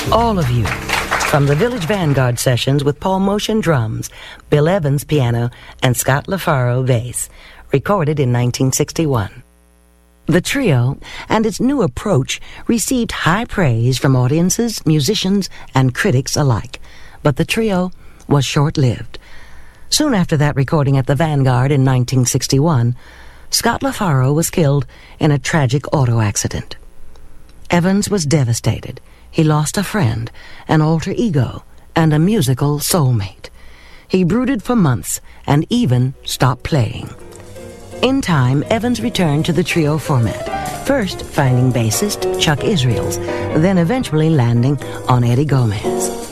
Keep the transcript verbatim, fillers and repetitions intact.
All of you. From the Village Vanguard sessions with Paul Motion drums, Bill Evans piano, and Scott LaFaro bass, recorded in nineteen sixty-one. The trio and its new approach received high praise from audiences, musicians, and critics alike. But the trio was short-lived. Soon after that recording at the Vanguard in nineteen sixty-one, Scott LaFaro was killed in a tragic auto accident. Evans was devastated. He lost a friend, an alter ego, and a musical soulmate. He brooded for months and even stopped playing. In time, Evans returned to the trio format, first finding bassist Chuck Israels, then eventually landing on Eddie Gomez.